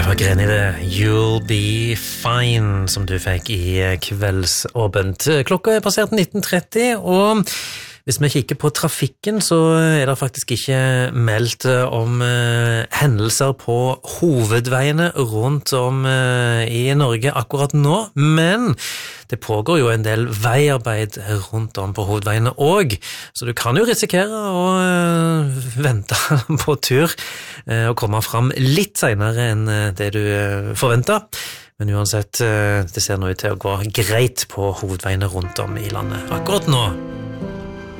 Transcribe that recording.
Jeg var gren I det. You'll be fine, som du fikk I kveldsåpent. Klokka passert 19:30, og hvis vi kikker på trafikken, så det faktisk ikke meldt om hendelser på hovedveiene rundt om I Norge akkurat nå, men det pågår jo en del veiarbeid rundt om på hovedveiene også, så du kan jo risikere å vente på tur og komme fram litt senere enn det du forventet. Men uansett, det ser nå ut til å gå greit på hovedveiene rundt om I landet akkurat nå.